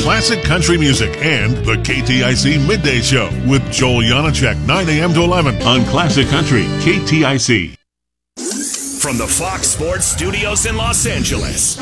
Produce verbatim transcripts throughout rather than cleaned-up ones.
classic country music and the K T I C Midday Show with Joel Janacek, nine a.m. to eleven on Classic Country, K T I C. From the Fox Sports Studios in Los Angeles,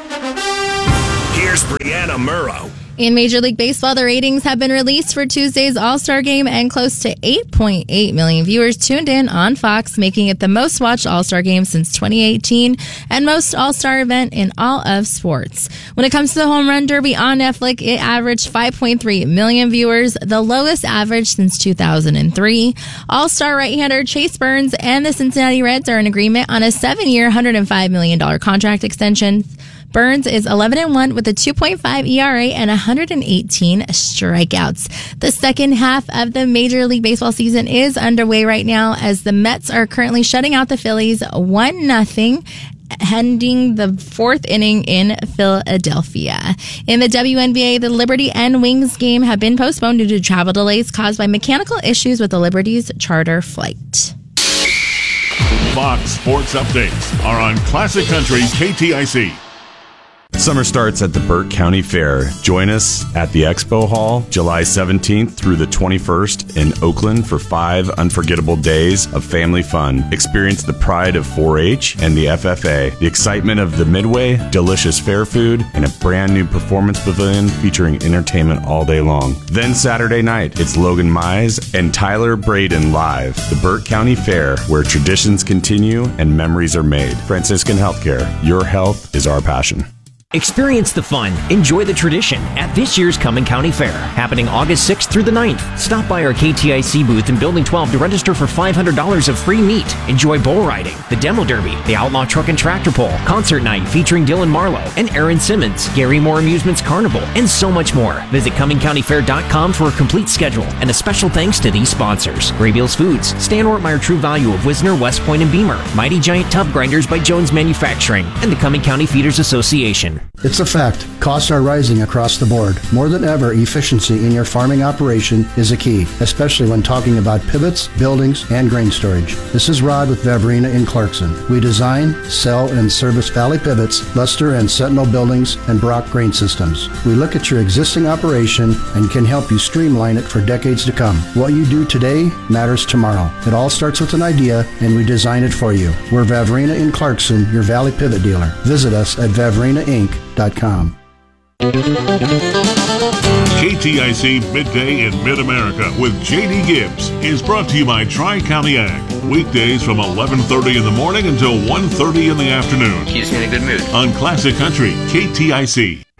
here's Brianna Murrow. In Major League Baseball, the ratings have been released for Tuesday's All-Star Game, and close to eight point eight million viewers tuned in on Fox, making it the most watched All-Star Game since twenty eighteen and most All-Star event in all of sports. When it comes to the Home Run Derby on Netflix, it averaged five point three million viewers, the lowest average since two thousand three. All-Star right-hander Chase Burns and the Cincinnati Reds are in agreement on a seven-year, one hundred five million dollars contract extension. Burns is eleven and one with a two point five E R A and one hundred eighteen strikeouts. The second half of the Major League Baseball season is underway right now as the Mets are currently shutting out the Phillies one nothing, ending the fourth inning in Philadelphia. In the W N B A, the Liberty and Wings game have been postponed due to travel delays caused by mechanical issues with the Liberty's charter flight. Fox Sports Updates are on Classic Country, K T I C. Summer starts at the Burke County Fair. Join us at the Expo Hall July seventeenth through the twenty-first in Oakland for five unforgettable days of family fun. Experience the pride of four H and the F F A, the excitement of the Midway, delicious fair food, and a brand new performance pavilion featuring entertainment all day long. Then Saturday night, it's Logan Mize and Tyler Braden live. The Burke County Fair, where traditions continue and memories are made. Franciscan Healthcare, your health is our passion. Experience the fun, enjoy the tradition at this year's Cumming County Fair, happening August sixth through the ninth. Stop by our K T I C booth in Building twelve to register for five hundred dollars of free meat. Enjoy bull riding, the demo derby, the outlaw truck and tractor pull, concert night featuring Dylan Marlowe and Aaron Simmons, Gary Moore Amusements Carnival, and so much more. Visit Cumming County Fair dot com for a complete schedule, and a special thanks to these sponsors: Graybeals Foods, Stan Ortmeyer True Value of Wisner, West Point, and Beamer, Mighty Giant Tub Grinders by Jones Manufacturing, and the Cumming County Feeders Association. It's a fact. Costs are rising across the board. More than ever, efficiency in your farming operation is a key, especially when talking about pivots, buildings, and grain storage. This is Rod with Vavrina in Clarkson. We design, sell, and service Valley Pivots, Luster and Sentinel buildings, and Brock grain systems. We look at your existing operation and can help you streamline it for decades to come. What you do today matters tomorrow. It all starts with an idea, and we design it for you. We're Vavrina in Clarkson, your Valley Pivot dealer. Visit us at vavrina inc dot com. K T I C Midday in Mid-America with J D Gibbs is brought to you by Tri-County Ag. Weekdays from eleven thirty in the morning until one thirty in the afternoon. Keeps me in a good mood. On Classic Country, K T I C.